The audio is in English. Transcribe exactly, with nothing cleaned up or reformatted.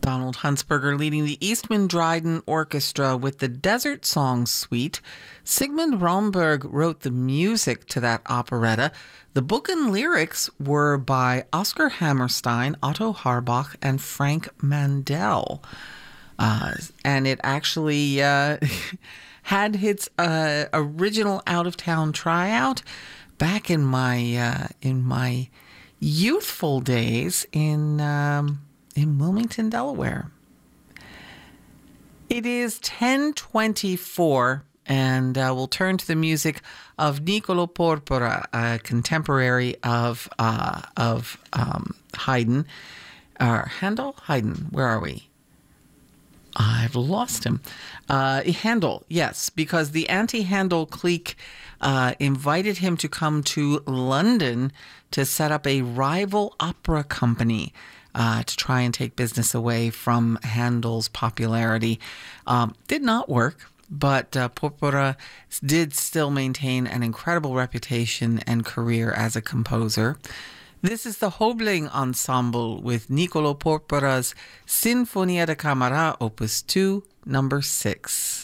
Donald Huntsberger leading the Eastman Dryden Orchestra with the Desert Song Suite. Sigmund Romberg wrote the music to that operetta. The book and lyrics were by Oscar Hammerstein, Otto Harbach, and Frank Mandel. Uh, and it actually uh, had its uh, original out-of-town tryout back in my uh, in my youthful days in um, in Wilmington, Delaware. It is ten twenty-four, and uh, we'll turn to the music of Niccolò Porpora, a contemporary of uh, of um, Haydn. Uh, Handel? Haydn. Where are we? I've lost him. Uh, Handel, yes, because the anti-Handel clique uh, invited him to come to London to set up a rival opera company uh, to try and take business away from Handel's popularity. Um, did not work, but uh, Porpora did still maintain an incredible reputation and career as a composer. This is the Hobling Ensemble with Niccolò Porpora's Sinfonia da Camera, Opus two, number six.